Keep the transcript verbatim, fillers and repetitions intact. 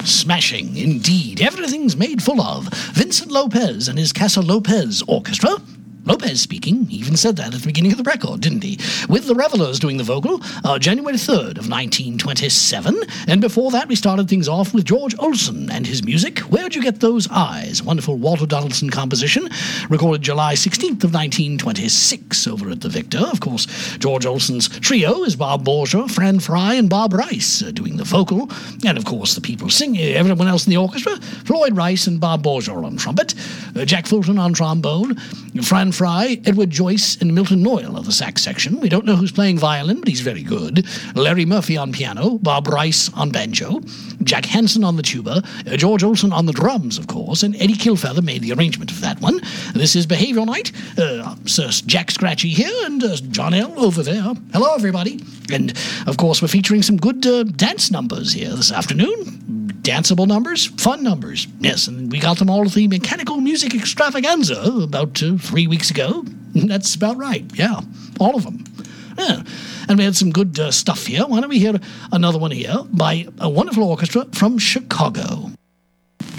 Smashing, indeed. Everything's made full of. Vincent Lopez and his Casa Lopez Orchestra. Lopez speaking, he even said that at the beginning of the record, didn't he? With the Revelers doing the vocal, uh, January third of nineteen twenty-seven. And before that, we started things off with George Olsen and his music, Where'd You Get Those Eyes? Wonderful Walter Donaldson composition, recorded July sixteenth of nineteen twenty-six over at the Victor. Of course, George Olsen's trio is Bob Borger, Fran Fry, and Bob Rice uh, doing the vocal. And of course, the people singing, everyone else in the orchestra, Floyd Rice and Bob Borger on trumpet, uh, Jack Fulton on trombone, Fran Fry, Edward Joyce, and Milton Noyle of the sax section. We don't know who's playing violin, but he's very good. Larry Murphy on piano, Bob Rice on banjo, Jack Hansen on the tuba, uh, George Olsen on the drums, of course, and Eddie Kilfeather made the arrangement of that one. This is Behavioral Night. Uh, Sir Jack Scratchy here, and uh, John L. over there. Hello, everybody. And, of course, we're featuring some good uh, dance numbers here this afternoon. Danceable numbers, fun numbers. Yes, and we got them all at the Mechanical Music Extravaganza about uh, three weeks ago. That's about right, yeah, all of them. Yeah. And we had some good uh, stuff here. Why don't we hear another one here by a wonderful orchestra from Chicago.